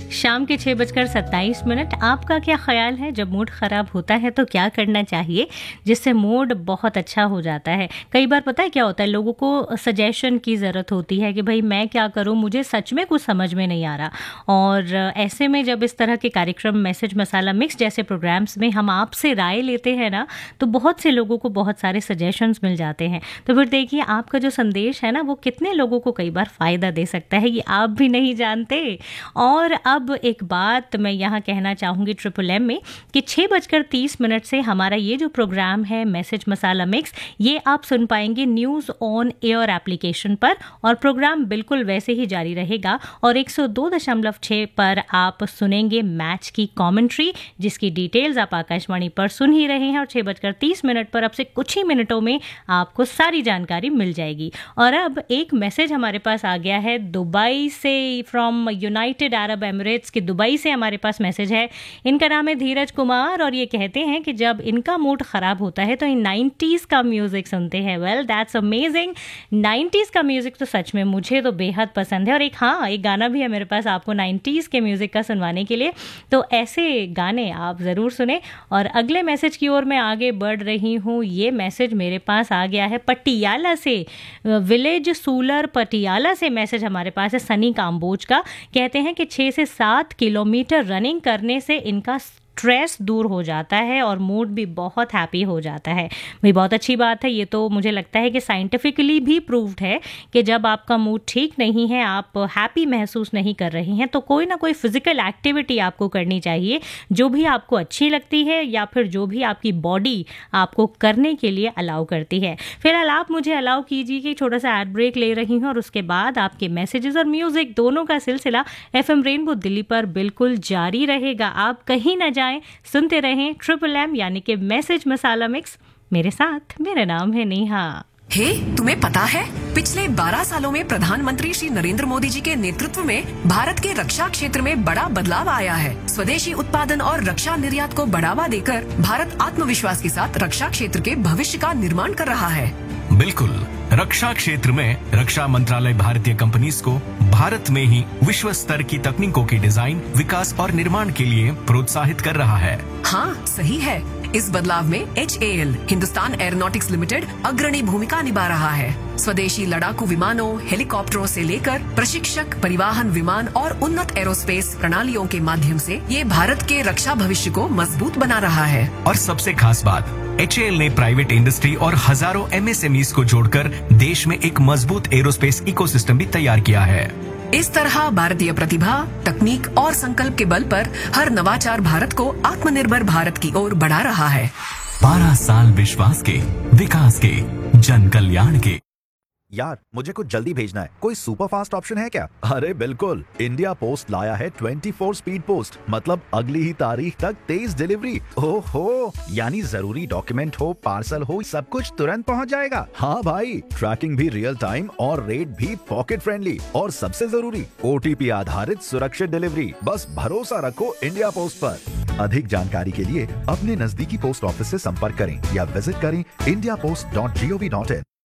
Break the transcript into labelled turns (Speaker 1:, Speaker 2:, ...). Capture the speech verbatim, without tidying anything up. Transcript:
Speaker 1: शाम के छः बजकर सत्ताईस मिनट। आपका क्या ख्याल है, जब मूड ख़राब होता है तो क्या करना चाहिए जिससे मूड बहुत अच्छा हो जाता है? कई बार पता है क्या होता है, लोगों को सजेशन की ज़रूरत होती है कि भाई मैं क्या करूं, मुझे सच में कुछ समझ में नहीं आ रहा। और ऐसे में जब इस तरह के कार्यक्रम मैसेज मसाला मिक्स जैसे प्रोग्राम्स में हम आपसे राय लेते हैं ना, तो बहुत से लोगों को बहुत सारे सजेशंस मिल जाते हैं। तो फिर देखिए आपका जो संदेश है ना, वो कितने लोगों को कई बार फ़ायदा दे सकता है, ये आप भी नहीं जानते। और अब एक बात मैं यहाँ कहना चाहूँगी ट्रिपल एम में कि छः बजकर तीस मिनट से हमारा ये जो प्रोग्राम है मैसेज मसाला मिक्स, ये आप सुन पाएंगे न्यूज़ ऑन एयर एप्लीकेशन पर, और प्रोग्राम बिल्कुल वैसे ही जारी रहेगा। और एक सौ दो दशमलव छः पर आप सुनेंगे मैच की कमेंट्री, जिसकी डिटेल्स आप आकाशवाणी पर सुन ही रहे हैं। और छः बजकर तीस मिनट पर अब से कुछ ही मिनटों में आपको सारी जानकारी मिल जाएगी। और अब एक मैसेज हमारे पास आ गया है दुबई से, फ्रॉम यूनाइटेड अरब एमिरेट्स की दुबई से हमारे पास मैसेज है। इनका नाम है धीरज कुमार और ये कहते हैं कि जब इनका मूड ख़राब होता है तो इन नाइन्टीज़ का म्यूज़िक सुनते हैं। Well that's amazing. नाइन्टीज़ का म्यूज़िक तो सच में मुझे तो बेहद पसंद है। और एक हाँ एक गाना भी है मेरे पास आपको नाइन्टीज़ के म्यूज़िक का सुनवाने के लिए, तो ऐसे गाने आप ज़रूर सुने। और अगले मैसेज की ओर मैं आगे बढ़ रही हूँ। ये मैसेज मेरे पास आ गया है पटियाला से, विलेज सूलर पटियाला से मैसेज हमारे पास है सनी काम्बोज का। कहते हैं कि छः से सात किलोमीटर रनिंग करने से इनका स्ट्रेस दूर हो जाता है और मूड भी बहुत हैप्पी हो जाता है। भाई बहुत अच्छी बात है। ये तो मुझे लगता है कि साइंटिफिकली भी प्रूव्ड है कि जब आपका मूड ठीक नहीं है, आप हैप्पी महसूस नहीं कर रहे हैं, तो कोई ना कोई फिजिकल एक्टिविटी आपको करनी चाहिए जो भी आपको अच्छी लगती है या फिर जो भी आपकी बॉडी आपको करने के लिए अलाउ करती है। फिलहाल आप मुझे अलाउ कीजिए कि छोटा सा एड ब्रेक ले रही हूँ और उसके बाद आपके मैसेजेस और म्यूजिक दोनों का सिलसिला एफ एम रेनबो दिल्ली पर बिल्कुल जारी रहेगा। आप कहीं ना जाएं, सुनते रहें ट्रिपल एम यानी कि मैसेज मसाला मिक्स मेरे साथ। मेरा नाम है नेहा।
Speaker 2: हे hey, तुम्हें पता है पिछले बारह सालों में प्रधानमंत्री श्री नरेंद्र मोदी जी के नेतृत्व में भारत के रक्षा क्षेत्र में बड़ा बदलाव आया है। स्वदेशी उत्पादन और रक्षा निर्यात को बढ़ावा देकर भारत आत्मविश्वास के साथ रक्षा क्षेत्र के भविष्य का निर्माण कर रहा है।
Speaker 3: बिल्कुल, रक्षा क्षेत्र में रक्षा मंत्रालय भारतीय कंपनीज को भारत में ही विश्व स्तर की तकनीकों की डिजाइन, विकास और निर्माण के लिए प्रोत्साहित कर रहा है।
Speaker 2: हाँ सही है। इस बदलाव में H A L Hindustan aeronautics limited अग्रणी भूमिका निभा रहा है। स्वदेशी लड़ाकू विमानों, हेलीकॉप्टरों से लेकर प्रशिक्षक, परिवहन विमान और उन्नत एरोस्पेस प्रणालियों के माध्यम से ये भारत के रक्षा भविष्य को मजबूत बना रहा है।
Speaker 3: और सबसे खास बात, एच ए एल ने प्राइवेट इंडस्ट्री और हजारों एम एस एम ईज़ को जोड़कर देश में एक मजबूत एरोस्पेस इकोसिस्टम भी तैयार किया है।
Speaker 2: इस तरह भारतीय प्रतिभा, तकनीक और संकल्प के बल पर हर नवाचार भारत को आत्मनिर्भर भारत की ओर बढ़ा रहा है।
Speaker 3: बारह साल विश्वास के, विकास के, जन कल्याण के।
Speaker 4: यार मुझे कुछ जल्दी भेजना है, कोई सुपर फास्ट ऑप्शन है क्या? अरे बिल्कुल, इंडिया पोस्ट लाया है चौबीस स्पीड पोस्ट, मतलब अगली ही तारीख तक तेज डिलीवरी। ओहो, यानी जरूरी डॉक्यूमेंट हो, पार्सल हो, सब कुछ तुरंत पहुंच जाएगा। हाँ भाई, ट्रैकिंग भी रियल टाइम और रेट भी पॉकेट फ्रेंडली, और सबसे जरूरी ओ टी पी आधारित सुरक्षित डिलीवरी। बस भरोसा रखो इंडिया पोस्ट पर। अधिक जानकारी के लिए अपने नजदीकी पोस्ट ऑफिस से संपर्क करें या विजिट करें India post dot G O V dot in.